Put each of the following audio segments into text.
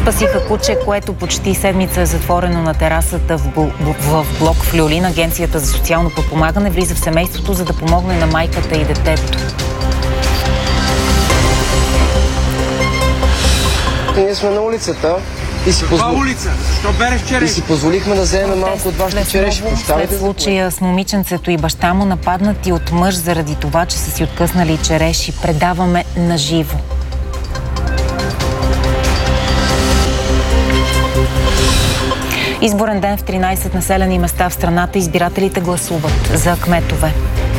Спасиха куче, което почти седмица е затворено на терасата в блок в Люлин. Агенцията за социално подпомагане влиза в семейството, за да помогне на майката и детето. Ние сме на улицата и си позволихме да вземем малко от вашите череши. След случая с момиченцето и баща му, нападнати от мъж заради това, че са си откъснали череши, предаваме на живо. Изборен ден в 13 населени места в страната. Избирателите гласуват за кметове.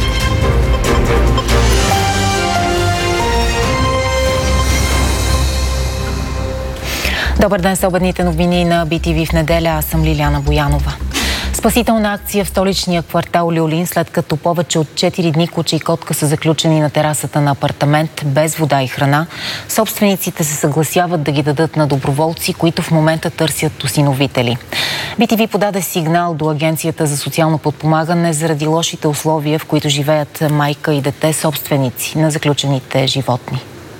Добър ден с обедните новини на BTV в неделя. Аз съм Лиляна Боянова. Спасителна акция в столичния квартал Люлин, след като повече от 4 дни куче и котка са заключени на терасата на апартамент без вода и храна. Собствениците се съгласяват да ги дадат на доброволци, които в момента търсят осиновители. BTV подаде сигнал до Агенцията за социално подпомагане заради лошите условия, в които живеят майка и дете, собственици на заключените животни.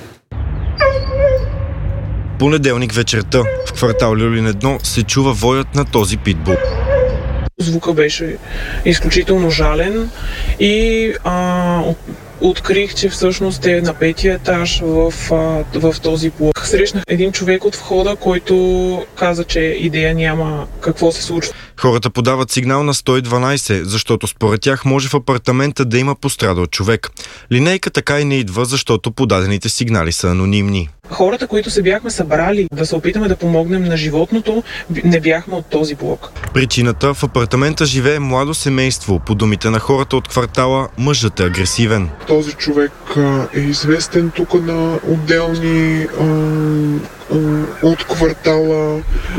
Понеделник вечерта в квартал Люлин 1 се чува воят на този питбул. Звука беше изключително жален и открих, че всъщност е на 5-я етаж в този блок. Срещнах един човек от входа, който каза, че идея няма какво се случва. Хората подават сигнал на 112, защото според тях може в апартамента да има пострадал човек. Линейка така и не идва, защото подадените сигнали са анонимни. Хората, които се бяхме събрали да се опитаме да помогнем на животното, не бяхме от този блок. Причината: в апартамента живее младо семейство. По думите на хората от квартала, мъжът е агресивен. Този човек е известен тук на отделни от квартала.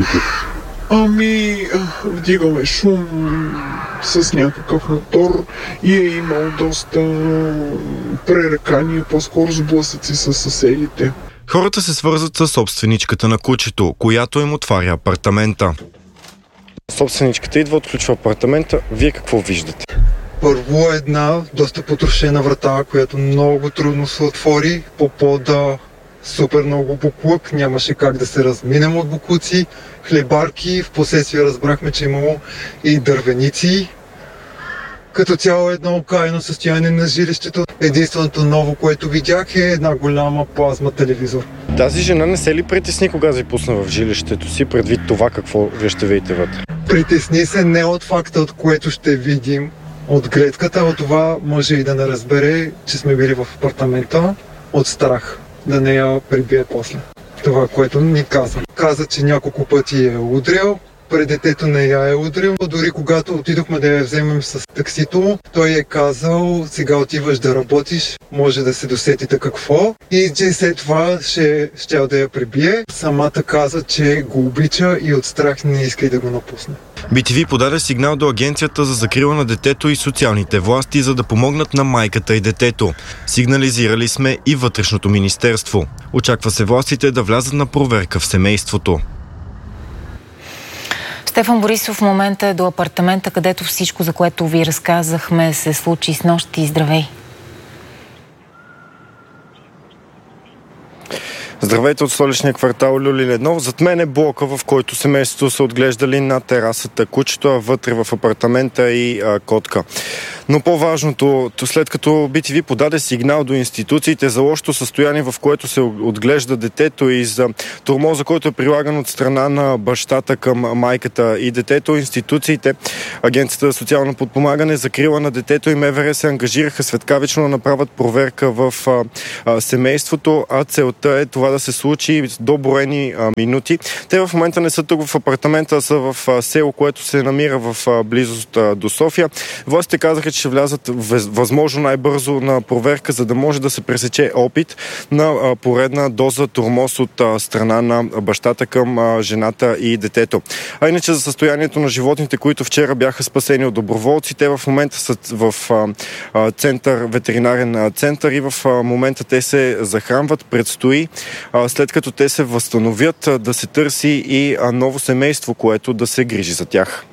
Вдигаме шум с някакъв мотор и е имал доста пререкания, по-скоро сблъсъци с съседите. Хората се свързват с собственичката на кучето, която им отваря апартамента. Собственичката идва, отключва апартамента. Вие какво виждате? Първо една доста потрошена врата, която много трудно се отвори. По пода супер много буклук, нямаше как да се разминем от буклуци. Хлебарки, впоследствие разбрахме, че имало и дървеници. Като цяло едно окаяно състояние на жилището. Единственото ново, което видях, е една голяма плазма телевизор. Тази жена не се ли притесни, кога ви пусна в жилището си, предвид това какво вие ще видите вътре? Притесни се не от факта, от което ще видим от гледката, от това може и да не разбере, че сме били в апартамента, от страх да не я прибие после. Това, което ни каза. Каза, че няколко пъти е удрял, пред детето не я е удрял. Дори когато отидохме да я вземем с таксито, той е казал: сега отиваш да работиш, може да се досетите какво. И че след това щял да я прибие. Самата каза, че го обича и от страх не иска и да го напусне. BTV подаде сигнал до Агенцията за закрила на детето и социалните власти, за да помогнат на майката и детето. Сигнализирали сме и Вътрешното министерство. Очаква се властите да влязат на проверка в семейството. Стефан Борисов в момента е до апартамента, където всичко, за което ви разказахме, се случи снощи. Здравей! Здравейте от столичния квартал Люлин 1. Зад мен е блока, в който семейството са отглеждали на терасата кучето, а вътре в апартамента и котка. Но по-важното, след като BTV подаде сигнал до институциите за лошото състояние, в което се отглежда детето, и за тормоза, който е прилаган от страна на бащата към майката и детето, институциите, Агенцията за социално подпомагане, закрила на детето и МВР се ангажираха светкавично да направят проверка в семейството, а целта е това да се случи до броени минути. Те в момента не са тук в апартамента, а са в село, което се намира в близост до София. Властите казаха, че ще влязат възможно най-бързо на проверка, за да може да се пресече опит на поредна доза тормоз от страна на бащата към жената и детето. А иначе за състоянието на животните, които вчера бяха спасени от доброволци, те в момента са в ветеринарен център и в момента те се захранват. Предстои, след като те се възстановят, да се търси и ново семейство, което да се грижи за тях.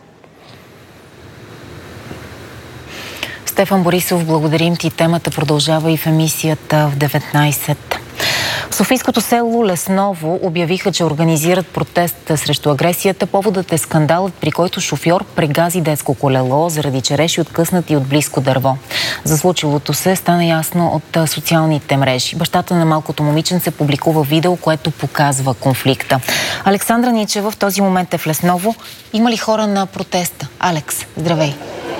Стефан Борисов, благодарим ти. Темата продължава и в емисията в 19. В Софийското село Лесново обявиха, че организират протест срещу агресията. Поводът е скандалът, при който шофьор прегази детско колело, заради че реши откъснати от близко дърво. За случилото се стана ясно от социалните мрежи. Бащата на малкото момиченце публикува видео, което показва конфликта. Александра Ничева в този момент е в Лесново. Има ли хора на протеста? Алекс, здравей!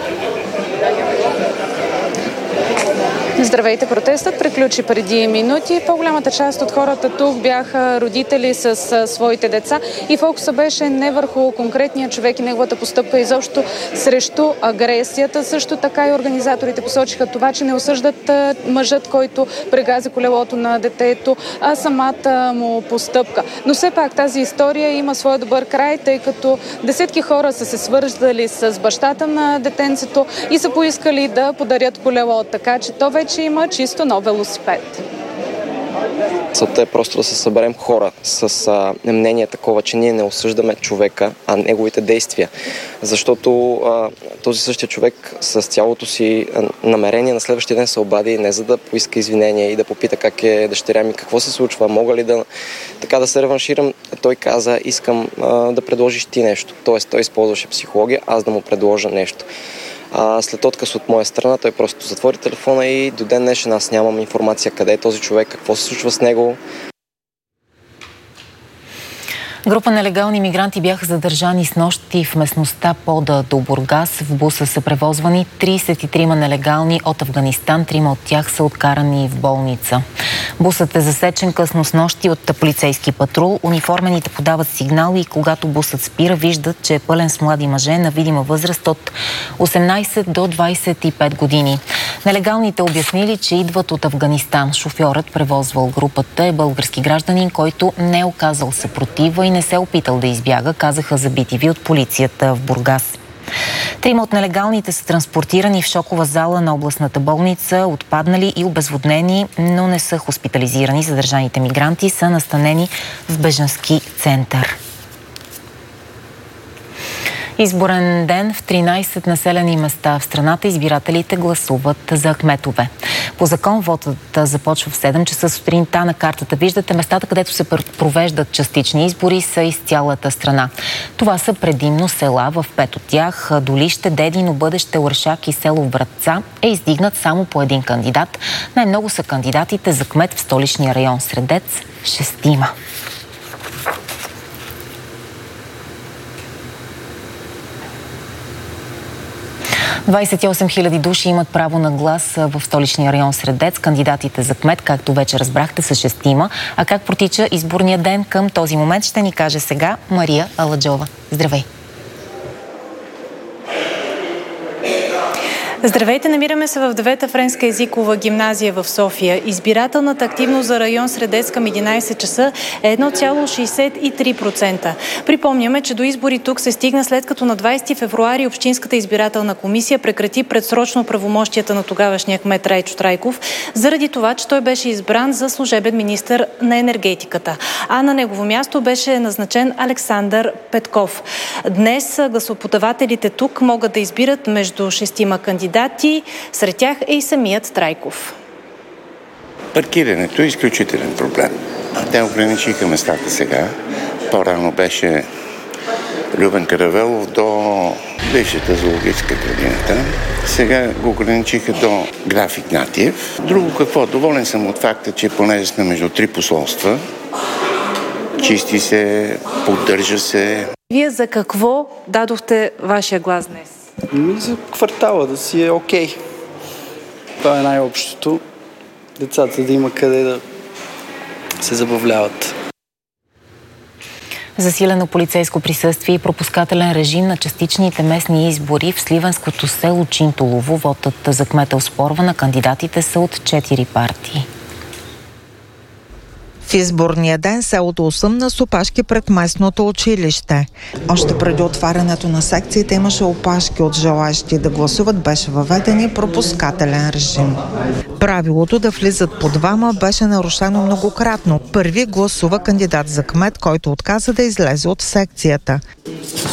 Здравейте! Протестът приключи преди минути. По-голямата част от хората тук бяха родители с своите деца и фокуса беше не върху конкретния човек и неговата постъпка, изобщо срещу агресията. Също така и организаторите посочиха това, че не осъждат мъжът, който прегази колелото на детето, а самата му постъпка. Но все пак тази история има своя добър край, тъй като десетки хора са се свързали с бащата на детенцето и са поискали да подарят колело, така че то вече има чисто нов велосипед. Целта е просто да се съберем хора с мнение такова, че ние не осъждаме човека, а неговите действия. Защото този същия човек с цялото си намерение на следващия ден се обади не за да поиска извинения и да попита как е дъщеря ми, какво се случва, мога ли да се реванширам. Той каза, искам да предложиш ти нещо. Тоест той използваше психология, аз да му предложа нещо. След отказ от моя страна, той просто затвори телефона и до ден днешен аз нямам информация къде е този човек, какво се случва с него. Група нелегални мигранти бяха задържани снощи в местността Пода до Бургас. В буса са превозвани 33 нелегални от Афганистан. 3 от тях са откарани в болница. Бусът е засечен късно снощи от полицейски патрул. Униформените подават сигнал и когато бусът спира, виждат, че е пълен с млади мъже на видима възраст от 18 до 25 години. Нелегалните обяснили, че идват от Афганистан. Шофьорът, превозвал групата, е български гражданин, който не е оказал съпротива и не се опитал да избяга, казаха за BTV от полицията в Бургас. 3 от нелегалните са транспортирани в шокова зала на областната болница, отпаднали и обезводнени, но не са хоспитализирани. Задържаните мигранти са настанени в бежански център. Изборен ден в 13 населени места в страната. Избирателите гласуват за кметове. По закон вотът започва в 7 часа сутринта. На картата виждате местата, където се провеждат частични избори, са из цялата страна. Това са предимно села. В 5 от тях – Долище, Дедино, Бъдеще, Оршак и село Вратца – е издигнат само по един кандидат. Най-много са кандидатите за кмет в столичния район Средец – 6. 28 000 души имат право на глас в столичния район Средец. Кандидатите за кмет, както вече разбрахте, са 6. А как протича изборния ден към този момент, ще ни каже сега Мария Аладжова. Здравей! Здравейте, намираме се в 9-та френска езикова гимназия в София. Избирателната активност за район Средец към 11 часа е 1,63%. Припомняме, че до избори тук се стигна след като на 20 февруари Общинската избирателна комисия прекрати предсрочно правомощията на тогавашния кмет Райчо Трайков, заради това, че той беше избран за служебен министър на енергетиката. А на негово място беше назначен Александър Петков. Днес гласоподавателите тук могат да избират между 6 кандидати. Сред тях е и самият Трайков. Паркирането е изключителен проблем. Те ограничиха местата сега. По-рано беше Любен Каравелов до бившата зоологическа градина. Сега го ограничиха до Граф Игнатиев. Друго какво? Доволен съм от факта, че понеже сме между 3 посолства, чисти се, поддържа се. Вие за какво дадохте вашия глас днес? За квартала да си е окей. Това е най-общото. Децата да има къде да се забавляват. Засилено полицейско присъствие и пропускателен режим на частичните местни избори в сливенското село Чинтулово. Вотът за кмета оспорвана. Кандидатите са от 4 партии. В изборния ден селото осъмна с опашки пред местното училище. Още преди отварянето на секциите имаше опашки от желаещи да гласуват, беше въведен и пропускателен режим. Правилото да влизат по 2 беше нарушено многократно. Първи гласува кандидат за кмет, който отказа да излезе от секцията.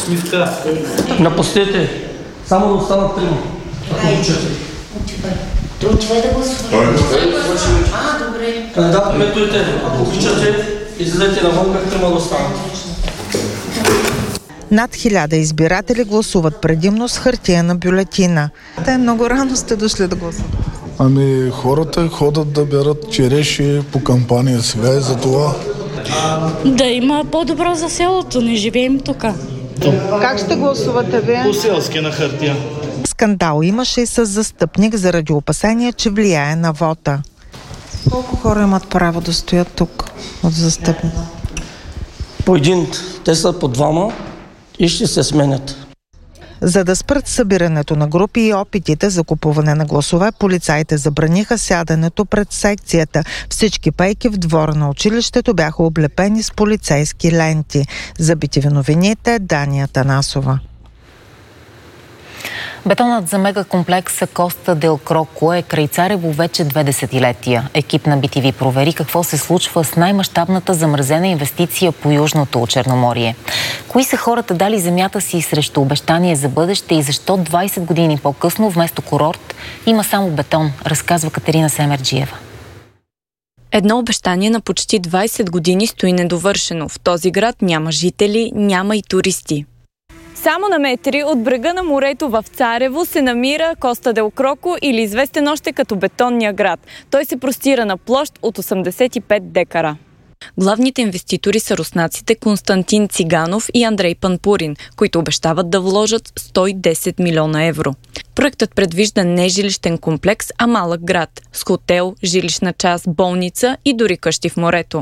Напустете, само да останат 3. Това е да гласуваме. Добре. Кандидат кметовете, ако обичате, излезете навън, как трябва да останете. Над 1000 избиратели гласуват предимно с хартиена бюлетина. Те много рано сте дошли да гласуват. Ами хората ходят да берат череши по кампания сега и за това. Да има по-добро за селото, не живеем тук. Как ще гласувате вие? По селски на хартия. Скандал имаше и с застъпник заради опасения, че влияе на вота. Колко хора имат право да стоят тук от застъпник? По един, те са по двама и ще се сменят. За да спрат събирането на групи и опитите за купуване на гласове, полицаите забраниха сядането пред секцията. Всички пейки в двора на училището бяха облепени с полицейски ленти. За BTV новините Дания Танасова. Бетонът за мегакомплекса Коста дел Кроко е край Царево вече 2 десетилетия. Екип на BTV провери какво се случва с най-мащабната замразена инвестиция по Южното Черноморие. Кои са хората дали земята си срещу обещание за бъдеще и защо 20 години по-късно вместо курорт има само бетон, разказва Катерина Семерджиева. Едно обещание на почти 20 години стои недовършено. В този град няма жители, няма и туристи. Само на метри от брега на морето в Царево се намира Коста дел Кроко, или известен още като Бетонния град. Той се простира на площ от 85 декара. Главните инвеститори са руснаците Константин Циганов и Андрей Панпурин, които обещават да вложат 110 милиона евро. Проектът предвижда не жилищен комплекс, а малък град с хотел, жилищна част, болница и дори къщи в морето.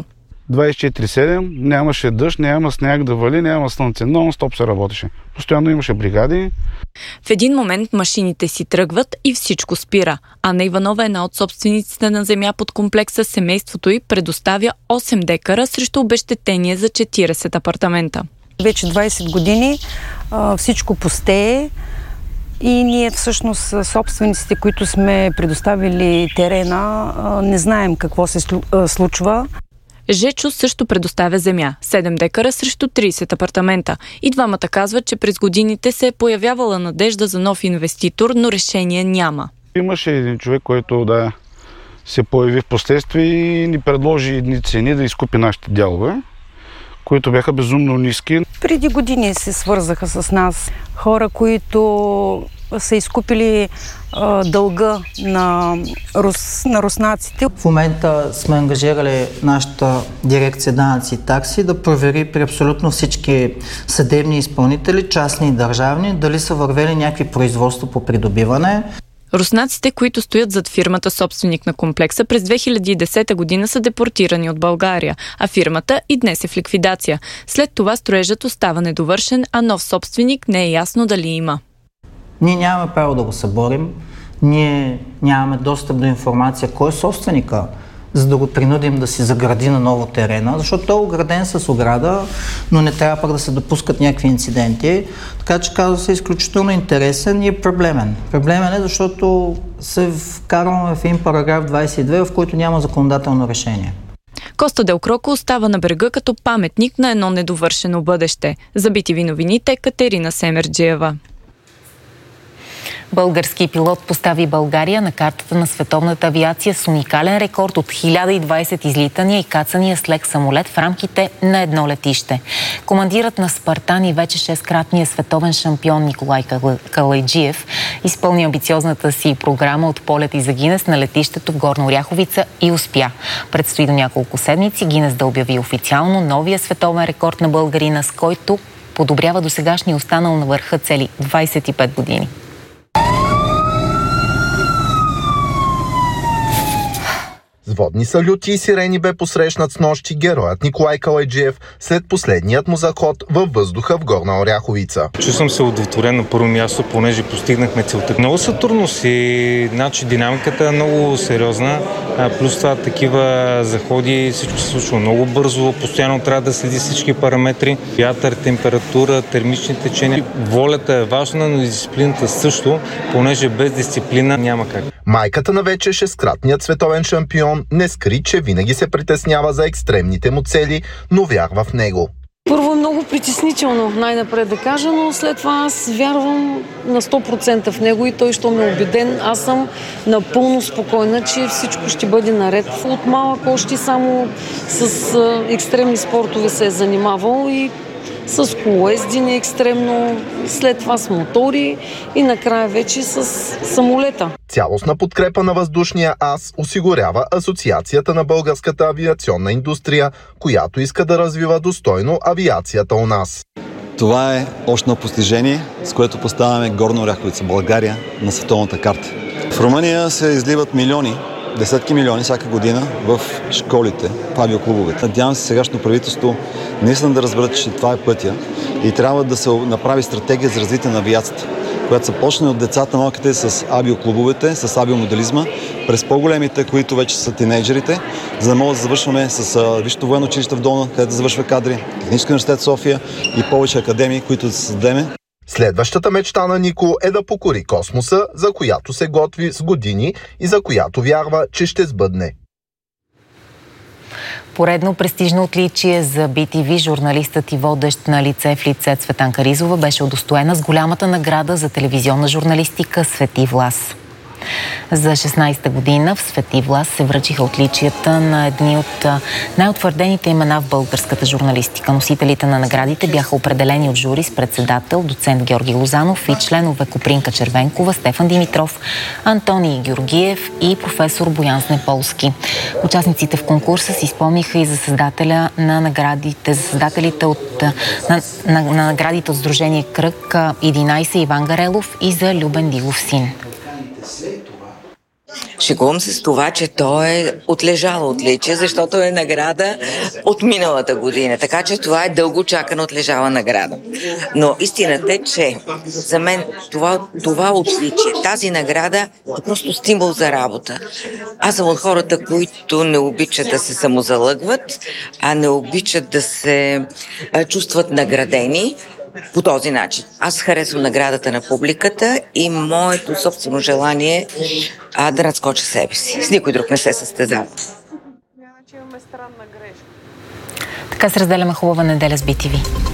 24/7, нямаше дъжд, няма сняг да вали, няма слънце. Нон-стоп се работеше. Постоянно имаше бригади. В един момент машините си тръгват и всичко спира. Анна Иванова е една от собствениците на земя под комплекса. Семейството й предоставя 8 декара срещу обезщетение за 40 апартамента. Вече 20 години всичко пустее и ние всъщност собствениците, които сме предоставили терена, не знаем какво се случва. Жечо също предоставя земя. 7 декара срещу 30 апартамента. И двамата казват, че през годините се е появявала надежда за нов инвеститор, но решение няма. Имаше един човек, който се появи в последствие и ни предложи едни цени да изкупи нашите дялове, които бяха безумно ниски. Преди години се свързаха с нас хора, които са изкупили дълга на руснаците. В момента сме ангажирали нашата дирекция данъци и такси да провери при абсолютно всички съдебни изпълнители, частни и държавни, дали са вървели някакви производства по придобиване. Руснаците, които стоят зад фирмата собственик на комплекса, през 2010 година са депортирани от България, а фирмата и днес е в ликвидация. След това строежът остава недовършен, а нов собственик не е ясно дали има. Ние нямаме право да го съборим, ние нямаме достъп до информация кой е собственика, за да го принудим да си загради на ново терена, защото той е ограден с ограда, но не трябва пък да се допускат някакви инциденти. Така че казва се изключително интересен и е проблемен. Проблемен е, защото се вкарваме в един параграф 22, в който няма законодателно решение. Коста дел Кроко остава на брега като паметник на едно недовършено бъдеще. За BTV новините Катерина Семерджиева. Български пилот постави България на картата на световната авиация с уникален рекорд от 1020 излитания и кацания с лек самолет в рамките на едно летище. Командирът на Спартан и вече 6-кратният световен шампион Николай Калайджиев изпълни амбициозната си програма от полети за Гинес на летището в Горна Оряховица и успя. Предстои до няколко седмици Гинес да обяви официално новия световен рекорд на българина, с който подобрява досегашния останал на върха цели 25 години. С водни салюти и сирени бе посрещнат с нощи героят Николай Калайджиев след последният му заход във въздуха в Горна Оряховица. Чувствам се удовлетворен на първо място, понеже постигнахме целта. Много са трудности, значи динамиката е много сериозна, плюс това такива заходи, всичко се случва много бързо, постоянно трябва да следи всички параметри, вятър, температура, термични течения. Волята е важна, но дисциплината също, понеже без дисциплина няма как. Майката на вече 6-кратният световен шампион не скри, че винаги се притеснява за екстремните му цели, но вярва в него. Първо е много притеснително, най-напред да кажа, но след това аз вярвам на 100% в него и той, що ме е убеден, аз съм напълно спокойна, че всичко ще бъде наред. От малък още само с екстремни спортове се е занимавал и с колоездене екстремно, след това с мотори и накрая вече с самолета. Цялостна подкрепа на въздушния ас осигурява Асоциацията на българската авиационна индустрия, която иска да развива достойно авиацията у нас. Това е още едно постижение, с което поставяме Горна Оряховица, България, на световната карта. В Румъния се изливат милиони, десетки милиони всяка година в школите, в авиоклубовете. Надявам се сегашното правителство наистина да разберат, че това е пътя и трябва да се направи стратегия за развитие на авиацията, която започне от децата малките с авиоклубовете, с авиомоделизма, през по-големите, които вече са тинейджерите, за да могат да завършваме с Висшето военно училище в Долна, където да завършва кадри, Технически университет в София и повече академии, които да създадем. Следващата мечта на Нико е да покори космоса, за която се готви с години и за която вярва, че ще сбъдне. Поредно престижно отличие за BTV, журналистът и водещ на лице в лице Цветанка Ризова беше удостоена с голямата награда за телевизионна журналистика Свети Влас. За 16-та година в Свети Влас се връчиха отличията на едни от най-утвърдените имена в българската журналистика. Носителите на наградите бяха определени от жури с председател, доцент Георги Лозанов и членове Копринка Червенкова, Стефан Димитров, Антоний Георгиев и професор Боян Снеполски. Участниците в конкурса си спомниха и за създателя на наградите, за създателите на наградите от Сдружение Кръг 11 Иван Гарелов и за Любен Дилов син. Шегувам се с това, че той е отлежало отличие, защото е награда от миналата година. Така че това е дълго чакана отлежала награда. Но истината е, че за мен това отличие, тази награда е просто стимул за работа. Аз съм от хората, които не обичат да се самозалъгват, а не обичат да се чувстват наградени по този начин. Аз харесвам наградата на публиката и моето собствено желание е да надскоча себе си. С никой друг не се състезава. Така се разделяме хубава неделя с BTV.